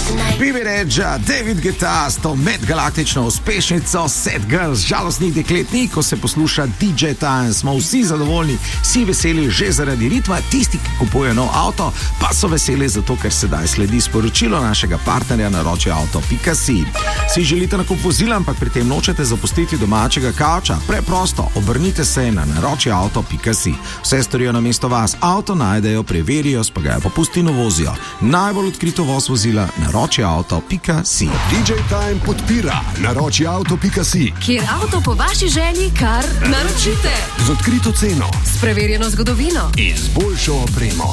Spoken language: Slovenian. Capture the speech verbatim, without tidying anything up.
Privilež David Guetta s to medgalaktično uspešnico Sad Girls, žalostnih dekletni, ko se posluša D J Time, smo vsi zadovoljni, vsi veseli že zaradi ritma, tisti, ki kupujejo nov avto, pa so veseli zato, ker sedaj sledi sporočilo našega partnerja naroči avto pika si. Si želite nakup vozila, ampak pri tem nočete zapustiti domačega kavča? Preprosto, obrnite se na naroči avto pika si. Vse storijo na mesto vas, avto najdejo, preverijo, spagajo popusti in vozijo. Najbolj odkrito voz vozila naroči avto pika si. D J Time podpira naroči avto pika si, kjer avto po vaši želji kar naročite. z odkrito ceno S preverjeno zgodovino in z boljšo opremo.